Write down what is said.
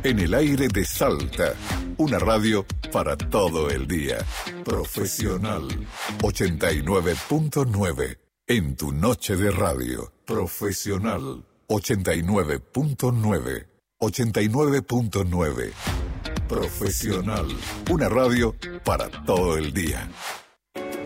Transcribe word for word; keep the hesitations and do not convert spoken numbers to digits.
En el aire de Salta, una radio para todo el día. Profesional ochenta y nueve punto nueve. En tu noche de radio. Profesional ochenta y nueve punto nueve. ochenta y nueve punto nueve. Profesional, una radio para todo el día.